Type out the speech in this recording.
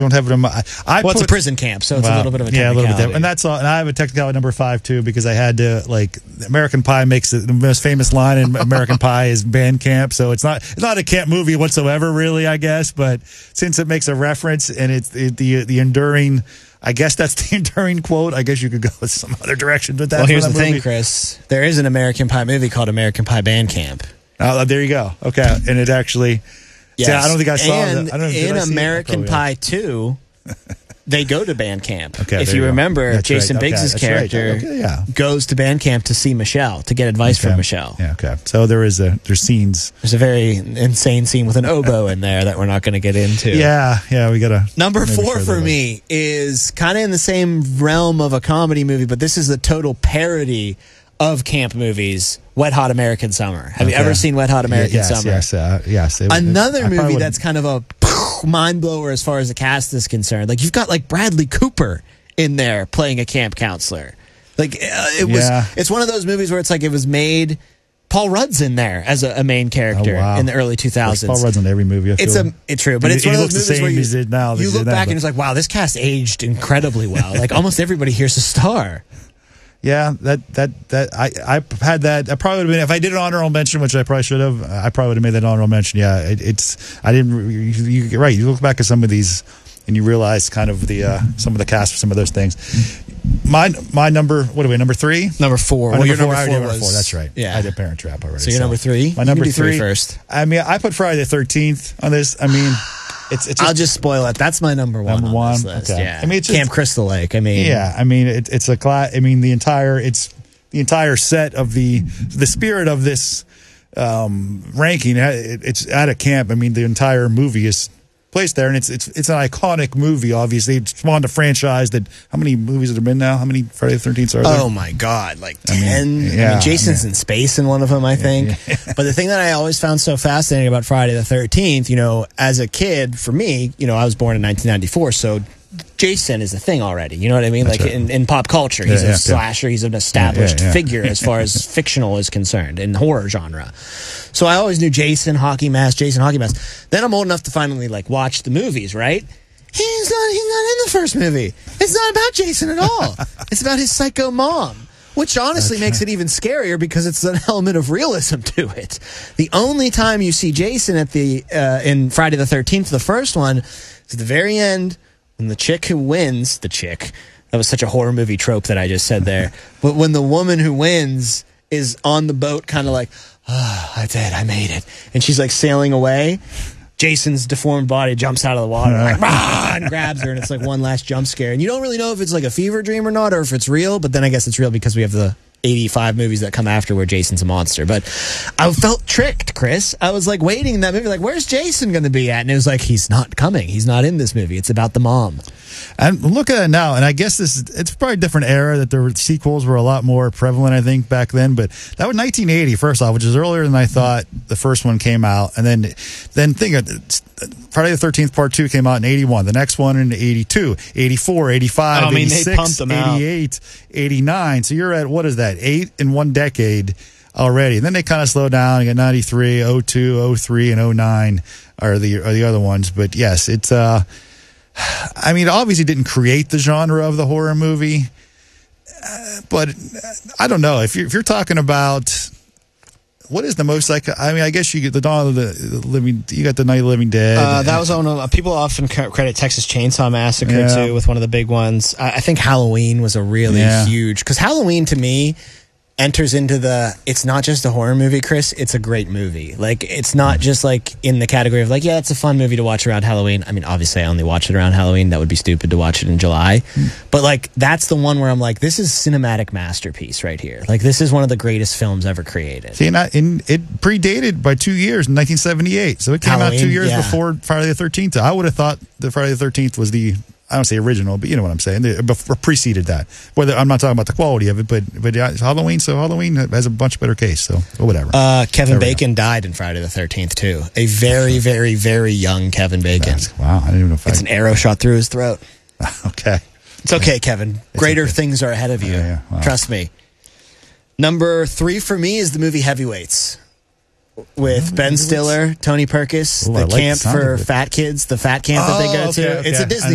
don't have it in my. It's a prison camp, so it's a little bit of a technicality. Yeah, a little bit different. And that's all. And I have a technicality number 5 too, because I had to American Pie makes the most famous line in American Pie is band camp. So it's not a camp movie whatsoever, really, I guess. But since it makes a reference and it's the enduring. I guess that's the enduring quote. I guess you could go with some other direction with that. Well, here's the thing, Chris. There is an American Pie movie called American Pie Band Camp. Oh, there you go. Okay, and it actually. Yes. See, I don't think I saw it. In American Pie 2, they go to band camp. Okay, if you remember, Jason Biggs' character goes to band camp to see Michelle, to get advice from Michelle. Yeah, okay. So there's scenes. There's a very insane scene with an oboe in there that we're not going to get into. Yeah, we got to. Number 4 for me is kind of in the same realm of a comedy movie, but this is a total parody of camp movies. Wet Hot American Summer. Have you ever seen Wet Hot American Summer? Yes. Another movie that's kind of a mind blower as far as the cast is concerned. Like you've got Bradley Cooper in there playing a camp counselor. It's one of those movies where it's like it was made. Paul Rudd's in there as a main character in the early 2000s. Paul Rudd's in every movie. It's true, but it's one of those movies where you look back and it's like, wow, this cast aged incredibly well. Like almost everybody here's a star. Yeah, I had that. I probably would have been if I did an honorable mention, which I probably should have. I probably would have made that honorable mention. Yeah, I didn't. You're right. You look back at some of these and you realize kind of some of the cast for some of those things. My number. What are we? Number 3. Number 4. Well, your number 4 was 4. That's right. Yeah, I did Parent Trap already. So your number 3. My number 3 first. I mean, I put Friday the 13th on this. I mean. I'll just spoil it. That's my number 1 on this list. Okay. Yeah. I mean, it's Camp Crystal Lake. I mean, yeah. I mean, it's a class. I mean, the entire set of the spirit of this ranking. It's at a camp. I mean, the entire movie is placed there, and it's an iconic movie. Obviously, it's spawned a franchise. That how many movies have there been now? How many Friday the 13th are there? Oh my God, 10. I mean, Jason's in space in one of them, I think. But the thing that I always found so fascinating about Friday the 13th, as a kid, for me, I was born in 1994, so Jason is a thing already. You know what I mean? That's like right. in pop culture, he's a slasher. He's an established figure as far as fictional is concerned in horror genre. So I always knew Jason Hockey Mask. Then I'm old enough to finally watch the movies. Right? He's not in the first movie. It's not about Jason at all. It's about his psycho mom. Which honestly makes it even scarier because it's an element of realism to it. The only time you see Jason at in Friday the 13th, the first one, is at the very end when the chick who wins, that was such a horror movie trope that I just said there, but when the woman who wins is on the boat kind of I did, I made it. And she's sailing away. Jason's deformed body jumps out of the water and grabs her, and it's one last jump scare. And you don't really know if it's a fever dream or not, or if it's real, but then I guess it's real because we have the 85 movies that come after where Jason's a monster. But I felt tricked, Chris. I was waiting in that movie, where's Jason going to be at? And it was he's not coming. He's not in this movie. It's about the mom. And look at it now, and I guess it's probably a different era that the sequels were a lot more prevalent, I think, back then. But that was 1980, first off, which is earlier than I thought the first one came out. And then think of it, Friday the 13th Part 2 came out in 81. The next one in 82, 84, 85, 86, they pumped them 88, 89. So you're at, what is that, 8 in one decade already. And then they kind of slow down. You got 93, 02, 03, and 09 are the other ones. But yes, it's... I mean, it obviously didn't create the genre of the horror movie, but I don't know if you're talking about what is the most I mean, I guess you get the Dawn of the Living. You got the Night of the Living Dead. That was on. People often credit Texas Chainsaw Massacre too with one of the big ones. I think Halloween was a really huge because Halloween to me enters into it's not just a horror movie, Chris, it's a great movie. It's not just in the category of it's a fun movie to watch around Halloween. I mean, obviously I only watch it around Halloween. That would be stupid to watch it in July. But that's the one where I'm this is cinematic masterpiece right here. This is one of the greatest films ever created. See, and it predated by 2 years in 1978. So it came out 2 years before Friday the 13th. I would have thought that Friday the 13th was I don't say original, but you know what I'm saying. Preceded that. Whether I'm not talking about the quality of it, but it's Halloween. So Halloween has a much better case. So whatever. Kevin Bacon died in Friday the 13th too. A very, very, very young Kevin Bacon. Wow, I didn't even know if it's an arrow shot through his throat. Okay, it's okay, Kevin. Greater things are ahead of you. Wow. Trust me. Number 3 for me is the movie Heavyweights. With Ben Stiller, Tony Perkis, the camp for fat kids, the fat camp that they go to. Okay. It's a Disney